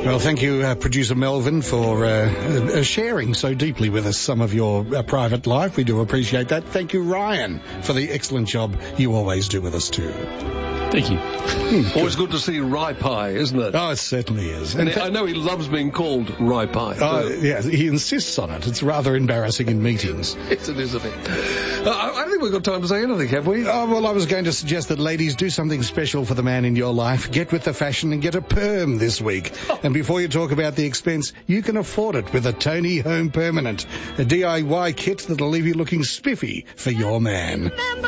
Well, thank you, producer Melvin, for sharing so deeply with us some of your private life. We do appreciate that. Thank you, Ryan, for the excellent job you always do with us too. Thank you. Always good to see Rye Pie, isn't it? Oh, it certainly is. And I know he loves being called Rye Pie. Oh, yeah, he insists on it. It's rather embarrassing in meetings. Yes, it is a bit. I think we've got time to say anything, have we? Oh, well, I was going to suggest that ladies do something special for the man in your life. Get with the fashion and get a perm this week. And before you talk about the expense, you can afford it with a Tony Home Permanent, a DIY kit that'll leave you looking spiffy for your man.